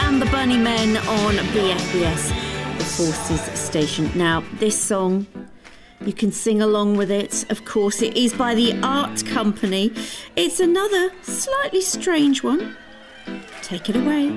and the Bunnymen on BFBS, the Forces station. Now, this song, you can sing along with it. Of course, it is by the Art Company. It's another slightly strange one. Take it away.